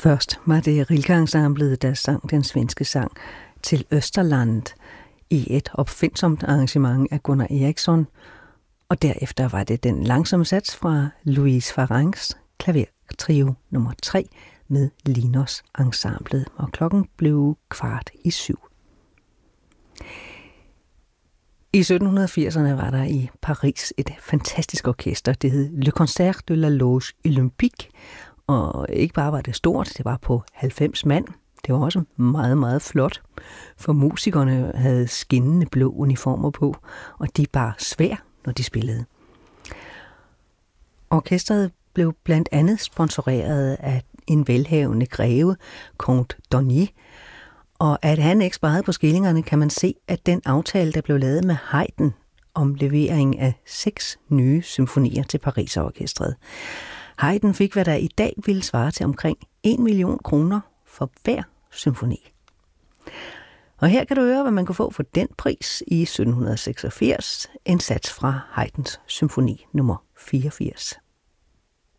Først var det Rilke-ensemblet, der sang den svenske sang Til Österland i et opfindsomt arrangement af Gunnar Eriksson, og derefter var det den langsomme sats fra Louise Farangs klavertrio nummer 3 med Linos-ensemblet, og klokken blev 6:15. I 1780'erne var der i Paris et fantastisk orkester, det hed Le Concert de la Loge Olympique, og ikke bare var det stort, det var på 90 mand. Det var også meget, meget flot, for musikerne havde skinnende blå uniformer på, og de bar svær, når de spillede. Orkestret blev blandt andet sponsoreret af en velhavende greve, Comte Dornier, og at han ikke sparede på skillingerne, kan man se, at den aftale, der blev lavet med Haydn om levering af 6 nye symfonier til Pariserorkestret. Haydn fik, hvad der i dag ville svare til omkring 1 million kroner for hver symfoni. Og her kan du høre, hvad man kunne få for den pris i 1786, en sats fra Haydns symfoni nummer 84.